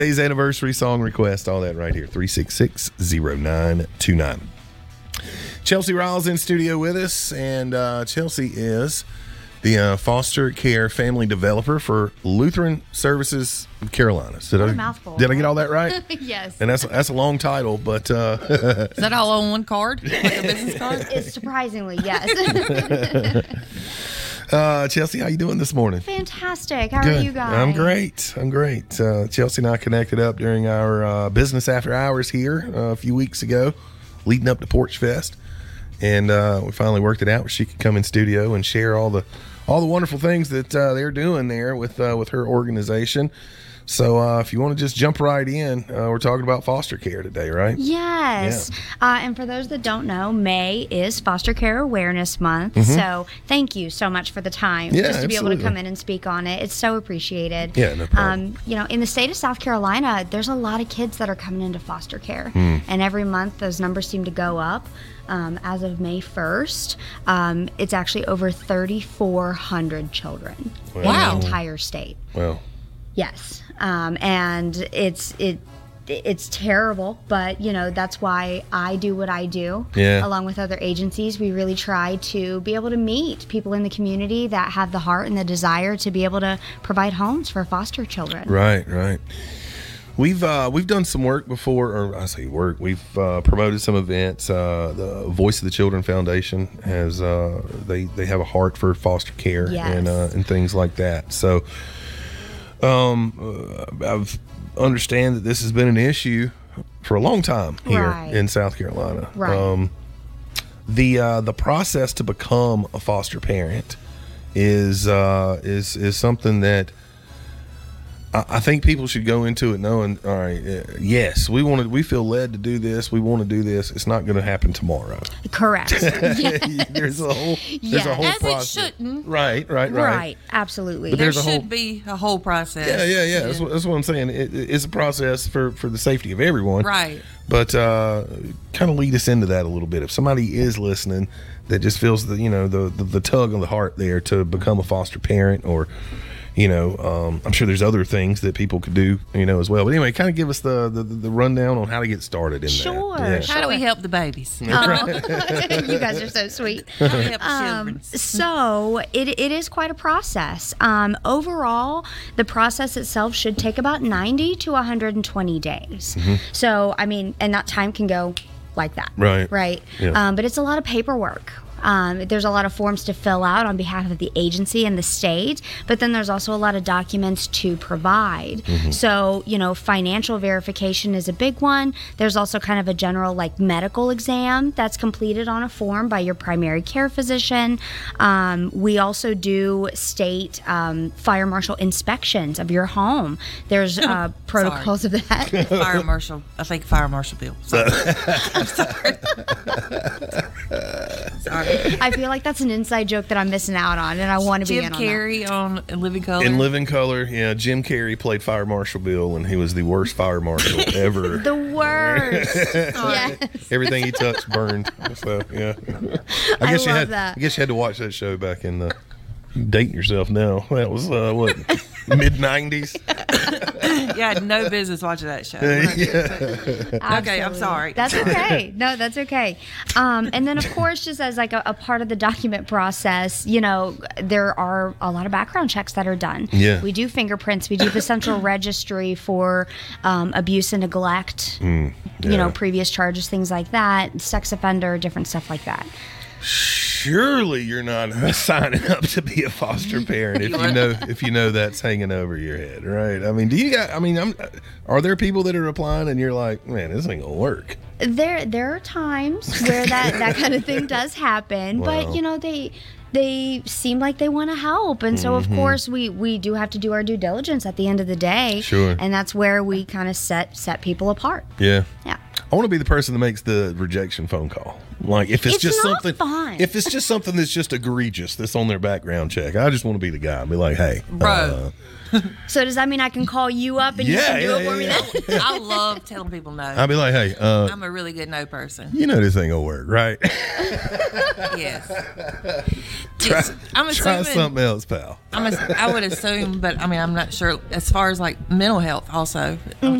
Today's anniversary song request, all that right here, 366-0929. Chelsea Riles in studio with us, and Chelsea is the foster care family developer for Lutheran Services of Carolinas. Did I get all that right? Yes. And that's a long title, but is that all on one card? Like a business card? It's surprisingly, yes. Chelsea, how you doing this morning? Fantastic. How Good. are you guys? I'm great. Chelsea and I connected up during our business after hours here a few weeks ago, leading up to Porch Fest, and we finally worked it out where she could come in studio and share all the wonderful things that they're doing there with her organization. So if you want to just jump right in, we're talking about foster care today, right? Yes. Yeah. And for those that don't know, May is Foster Care Awareness Month. Mm-hmm. So thank you so much for the time Yeah, just to be able to absolutely. come in and speak on it. It's so appreciated. Yeah, no problem. In the state of South Carolina, there's a lot of kids that are coming into foster care. And every month those numbers seem to go up. As of May 1st, it's actually over 3,400 children in Wow. the entire state. Well, Yes, and it's terrible, but that's why I do what I do. Yeah. Along with other agencies, we really try to be able to meet people in the community that have the heart and the desire to be able to provide homes for foster children. right. We've done some work before, or I say work. We've promoted some events. The Voice of the Children Foundation has they have a heart for foster care. Yes. and things like that. So I've understand that this has been an issue for a long time here Right. in South Carolina. Right. The process to become a foster parent is something that I think people should go into it knowing, all right, yes, we feel led to do this. We want to do this. It's not going to happen tomorrow. Correct. There's a whole Yes. process. As it shouldn't. Right. Absolutely. But There there's a whole- should be a whole process. Yeah. That's what I'm saying. It's a process for the safety of everyone. Right. But kind of lead us into that a little bit. If somebody is listening that just feels the tug on the heart there to become a foster parent, or I'm sure there's other things that people could do as well. But anyway, kind of give us the rundown on how to get started in Sure, that. sure. How do we help the babies? You guys are so sweet. How do we help the children? So it is quite a process. Overall, the process itself should take about 90 to 120 days. So, and that time can go like that. Right. Yeah. But it's a lot of paperwork. There's a lot of forms to fill out on behalf of the agency and the state, but then there's also a lot of documents to provide. So, financial verification is a big one. There's also kind of a general medical exam that's completed on a form by your primary care physician. We also do state fire marshal inspections of your home. There's protocols of that. Fire marshal. I think fire marshal bill. Sorry. I'm sorry. Sorry. I feel like that's an inside joke that I'm missing out on, and I want to be Jim in on that. Carrey on In Living Color. In Living Color, yeah, Jim Carrey played Fire Marshal Bill, and he was the worst fire marshal ever. The worst. Yes. Everything he touched burned. So yeah, I guess you love had. that. I guess you had to watch that show back in the. You're dating yourself now. That was what mid '90s. You had no business watching that show. Yeah. Okay, I'm sorry. That's okay. No, that's okay. And then, of course, just as a part of the document process, there are a lot of background checks that are done. Yeah. We do fingerprints. We do the central registry for abuse and neglect, yeah. previous charges, things like that, sex offender, different stuff like that. Surely you're not signing up to be a foster parent if you know that's hanging over your head, right? Are there people that are applying and you're like, man, this ain't gonna work? There are times where that kind of thing does happen, Wow. but they seem like they want to help, and so of course we do have to do our due diligence at the end of the day. Sure. And that's where we kind of set people apart. Yeah. Yeah. I want to be the person that makes the rejection phone call. Like if it's just not something. fun. fine. If it's just something that's just egregious that's on their background check, I just want to be the guy and be like, hey, Bro. So does that mean I can call you up and you can do it for me then? I love telling people no. I'll be like, hey, I'm a really good no person. you know this ain't gonna work, right? Yes. try, I'm try assuming something else, pal. I would assume, but I mean, I'm not sure. As far as like mental health, also,